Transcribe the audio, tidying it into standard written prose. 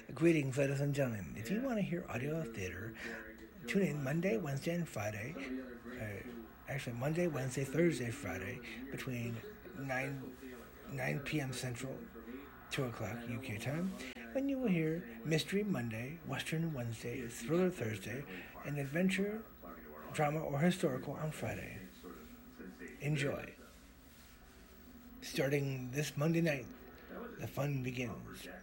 Greetings, ladies and gentlemen. If you want to hear audio theater, tune in Monday, Wednesday, and Friday. Actually, Monday, Wednesday, Thursday, Friday, between 9 p.m. Central, 2 o'clock UK time, when you will hear Mystery Monday, Western Wednesday, Thriller Thursday, and Adventure, Drama, or Historical on Friday. Enjoy. Starting this Monday night, the fun begins.